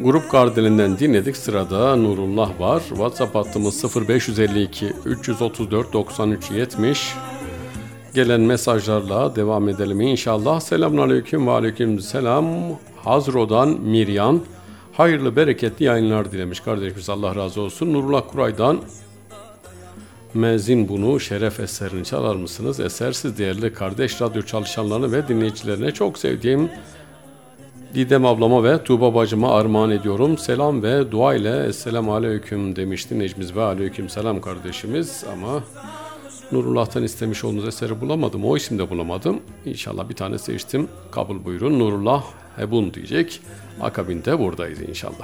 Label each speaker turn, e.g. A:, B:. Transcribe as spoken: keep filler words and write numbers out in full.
A: Grup Kardeli'nden dinledik. Sırada Nurullah var. WhatsApp hattımız sıfır beş yüz elli iki üç yüz otuz dört doksan üç yetmiş. Gelen mesajlarla devam edelim inşallah. Selamünaleyküm ve aleykümselam. Hazro'dan Miryan. Hayırlı bereketli yayınlar dilemiş kardeşimiz, Allah razı olsun. Nurullah Kuray'dan Mezin bunu şeref eserini çalar mısınız? Esersiz değerli kardeş radyo çalışanlarını ve dinleyicilerine çok sevdiğim Didem ablama ve Tuğba bacıma armağan ediyorum. Selam ve dua ile Esselamu Aleyküm demişti Necmiz ve Aleyküm Selam kardeşimiz. Ama Nurullah'tan istemiş olduğunuz eseri bulamadım. O isimde bulamadım. İnşallah bir tane seçtim. Kabul buyurun. Nurullah Hebun diyecek. Akabinde buradayız inşallah.